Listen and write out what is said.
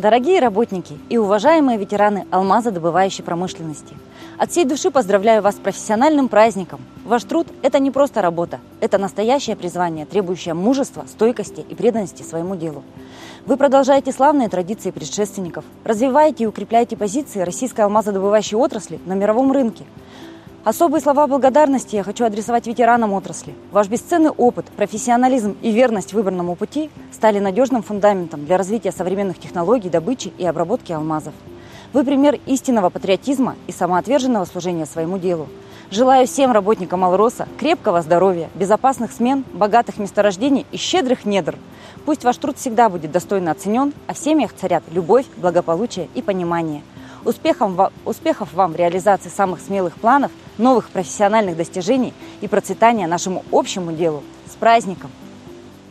Дорогие работники и уважаемые ветераны алмазодобывающей промышленности, от всей души поздравляю вас с профессиональным праздником. Ваш труд – это не просто работа, это настоящее призвание, требующее мужества, стойкости и преданности своему делу. Вы продолжаете славные традиции предшественников, развиваете и укрепляете позиции российской алмазодобывающей отрасли на мировом рынке. Особые слова благодарности я хочу адресовать ветеранам отрасли. Ваш бесценный опыт, профессионализм и верность выбранному пути стали надежным фундаментом для развития современных технологий добычи и обработки алмазов. Вы пример истинного патриотизма и самоотверженного служения своему делу. Желаю всем работникам Алроса крепкого здоровья, безопасных смен, богатых месторождений и щедрых недр. Пусть ваш труд всегда будет достойно оценен, а в семьях царят любовь, благополучие и понимание. Успехов вам в реализации самых смелых планов, новых профессиональных достижений и процветания нашему общему делу. С праздником!